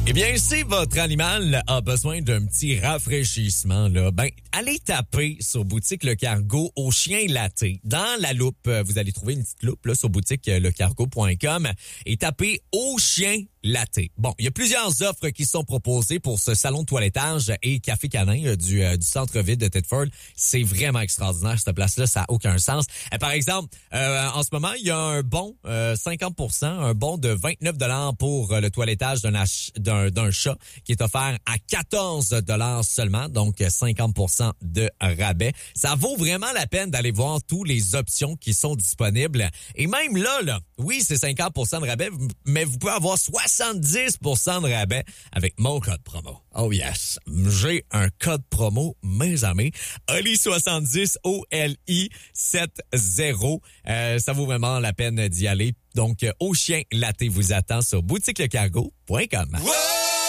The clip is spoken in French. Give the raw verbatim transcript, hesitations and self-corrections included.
Eh bien, si votre animal a besoin d'un petit rafraîchissement, là, ben, allez taper sur Boutique Le Cargo au chien latte. Dans la loupe, vous allez trouver une petite loupe là, sur boutique le cargo point com et tapez au chien latte. Bon, il y a plusieurs offres qui sont proposées pour ce salon de toilettage et café canin du, euh, du centre-ville de Thetford. C'est vraiment extraordinaire, cette place-là, ça n'a aucun sens. Et par exemple, euh, en ce moment, il y a un bon euh, cinquante pour cent, un bon de vingt-neuf dollars pour euh, le toilettage d'un, ach- d'un, d'un chat qui est offert à quatorze dollars seulement, donc cinquante pour cent de rabais. Ça vaut vraiment la peine d'aller voir toutes les options qui sont disponibles. Et même là, là, oui, c'est cinquante pour cent de rabais, mais vous pouvez avoir soixante-dix pour cent de rabais avec mon code promo. Oh yes, j'ai un code promo, mes amis. Oli soixante-dix, O L I soixante. Euh, ça vaut vraiment la peine d'y aller. Donc, au chien latte vous attend sur boutique le cargo point com. Ouais!